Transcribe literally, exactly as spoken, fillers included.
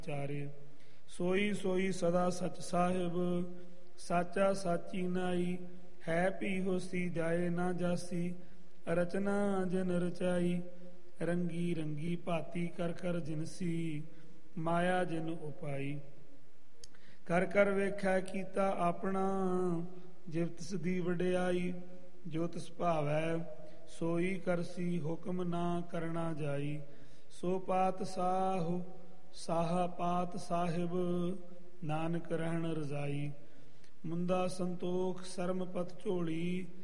ਚਾਰੇ। ਸੋਈ ਸੋਈ ਸਦਾ ਸਚ ਸਾਹਿਬ, ਸਾਚਾ ਸਾਚੀ ਨਾਈ। ਹੈ ਪੀ ਹੋਸੀ ਜਾਏ ਨਾ ਜਾਸੀ, ਰਚਨਾ ਜਨ ਰਚਾਈ। ਰੰਗੀ ਰੰਗੀ ਭਾਤੀ ਕਰ ਕਰ ਜਿਨਸੀ, ਮਾਇਆ ਜਿਨ ਉਪਾਈ। ਕਰ ਕਰ ਵੇਖੈ ਕੀਤਾ ਆਪਣਾ, ਜਿਵ ਤਿਸ ਦੀ ਵਡਿਆਈ। ਜੋ ਤਿਸ ਭਾਵੈ ਸੋਈ ਕਰਸੀ, ਹੁਕਮ ਨਾ ਕਰਨਾ ਜਾਈ। ਸੋ ਪਾਤ ਸਾਹੁ ਸਾਹਾ ਪਾਤ ਸਾਹਿਬ, ਨਾਨਕ ਰਹਿਣ ਰਜ਼ਾਈ। ਮੁੰਦਾ ਸੰਤੋਖ ਸਰਮ ਪਤ ਝੋਲੀ,